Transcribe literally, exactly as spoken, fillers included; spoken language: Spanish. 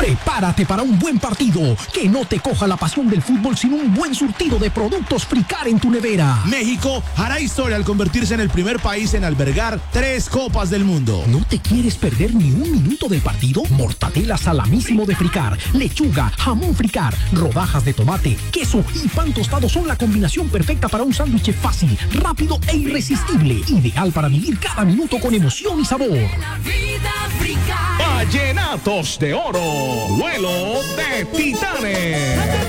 Prepárate para un buen partido. Que no te coja la pasión del fútbol sin un buen surtido de productos Fricar en tu nevera. México hará historia al convertirse en el primer país en albergar tres Copas del Mundo. ¿No te quieres perder ni un minuto del partido? Mortadela salamísimo de Fricar, lechuga, jamón Fricar, rodajas de tomate, queso y pan tostado son la combinación perfecta para un sándwich fácil, rápido e irresistible. Ideal para vivir cada minuto con emoción y sabor. Vallenatos de Oro, vuelo de titanes.